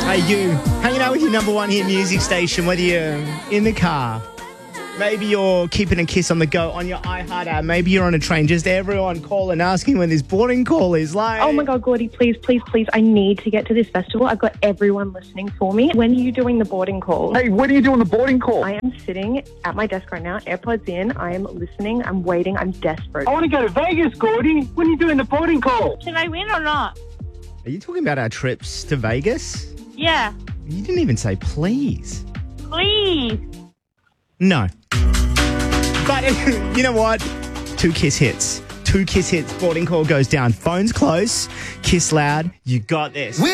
Hey, you, hanging out with your number one hit music station, whether you're in the car, maybe you're keeping a kiss on the go on your iHeart app, maybe you're on a train, just everyone calling, asking when this boarding call is like. Oh my God, Gordy, please, please, please, I need to get to this festival. I've got everyone listening for me. When are you doing the boarding call? Hey, when are you doing the boarding call? I am sitting at my desk right now, AirPods in. I am listening. I'm waiting. I'm desperate. I want to go to Vegas, Gordy. When are you doing the boarding call? Should I win or not? Are you talking about our trips to Vegas? Yeah. You didn't even say please. Please. No. But you know what? 2 Kiss hits. 2 Kiss hits. Boarding call goes down. Phone's close. Kiss loud. You got this.